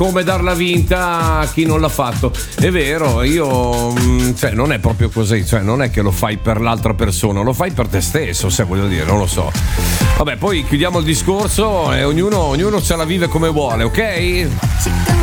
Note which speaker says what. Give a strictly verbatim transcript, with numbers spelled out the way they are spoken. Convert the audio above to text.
Speaker 1: come darla vinta a chi non l'ha fatto. È vero, io cioè non è proprio così, cioè non è che lo fai per l'altra persona, lo fai per te stesso, se voglio dire, non lo so. Vabbè, poi chiudiamo il discorso e ognuno, ognuno se la vive come vuole, ok?